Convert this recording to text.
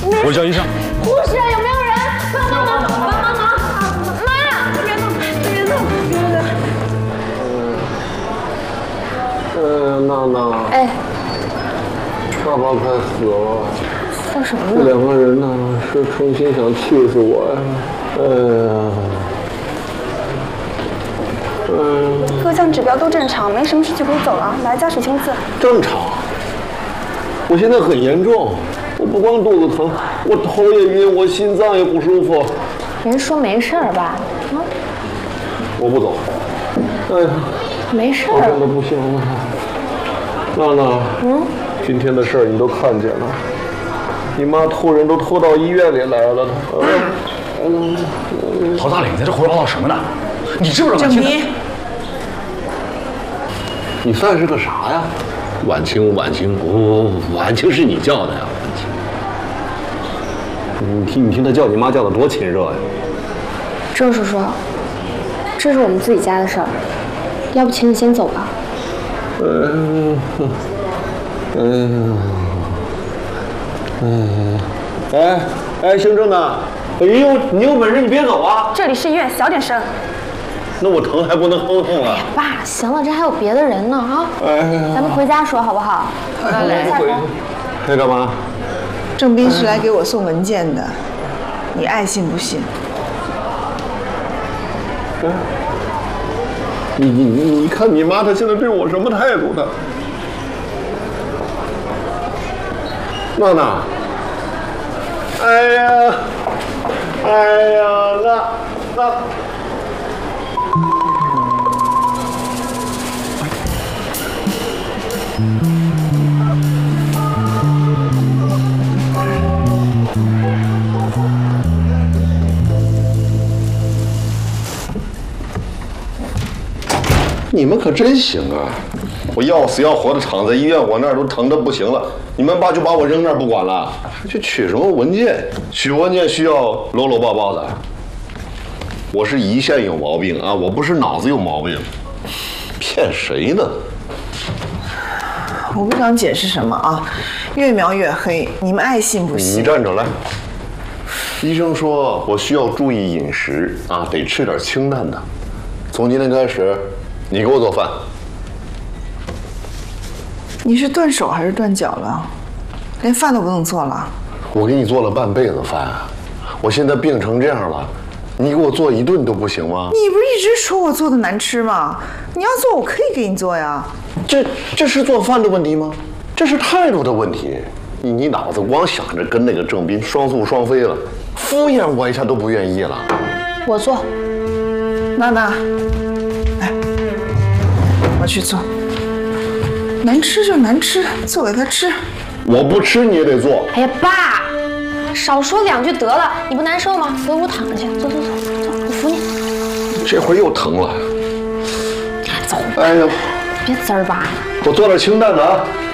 我叫医生。 护士，有没有人？帮忙！妈，别动！ 娜娜。哎，爸爸快死了。 干什么呢？ 这两个人呢，是诚心想气死我呀！ 各项指标都正常，没什么事就可以走了。来，加水清字。 正常。我现在很严重，我不光肚子疼，我头也晕，我心脏也不舒服。 人说没事儿吧？啊？ 我不走。哎呀， 没事儿。 我真的不行了。娜娜，今天的事儿你都看见了，你妈偷人都偷到医院里来了。 陶大磊，你在这胡说八道什么呢？你知不知道？ 郑斌， 你算是个啥呀？ 婉清，婉清，婉清是你叫的呀？ 你听他叫你妈叫的多亲热呀！ 周叔叔，这是我们自己家的事儿，要不请你先走吧。 哎，姓郑的，你有本事你别走啊！ 这里是医院，小点声。 那我疼还不能哼哼啊！ 爸，行了，这还有别的人呢啊！咱们回家说好不好？ 来， 还干嘛？ 郑斌是来给我送文件的，你爱信不信？ 你看你妈她现在对我什么态度？她，娜娜，哎呀，那。 你们可真行啊！我要死要活的躺在医院，我那儿都疼得不行了，你们爸就把我扔那儿不管了，去取什么文件？取文件需要搂搂抱抱的。我是胰腺有毛病啊，我不是脑子有毛病。骗谁呢？ 我不想解释什么啊，越描越黑，你们爱信不信？ 你站着来。医生说我需要注意饮食啊，得吃点清淡的。从今天开始，你给我做饭。 你是断手还是断脚了？连饭都不能做了？ 我给你做了半辈子饭，我现在病成这样了，你给我做一顿都不行吗？ 你不是一直说我做的难吃吗？你要做，我可以给你做呀。 这是做饭的问题吗？这是态度的问题。你脑子光想着跟那个郑斌双宿双飞了，敷衍我一下都不愿意了。 我做。 娜娜，来，我去做。难吃就难吃，做给他吃。 我不吃你也得做。 哎呀，爸，少说两句得了，你不难受吗？回屋躺着去，走，我扶你。 这会儿又疼了。 走。 哎呦， 别滋儿吧。 我做点清淡的啊。